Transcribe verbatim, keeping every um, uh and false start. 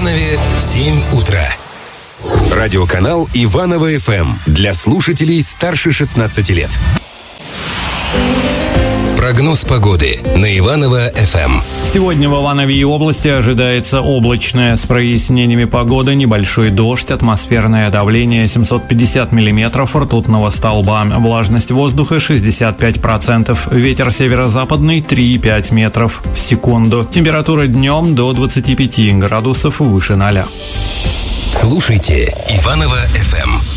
Иванове семь утра. Радиоканал Иваново эф эм для слушателей старше шестнадцати лет. Прогноз погоды на Иваново эф эм. Сегодня в Иванове и области ожидается облачная с прояснениями погоды, небольшой дождь, атмосферное давление семьсот пятьдесят миллиметров ртутного столба, влажность воздуха шестьдесят пять процентов, ветер северо-западный три и пять метров в секунду. Температура днем до двадцати пяти градусов выше ноля. Слушайте Иваново эф эм.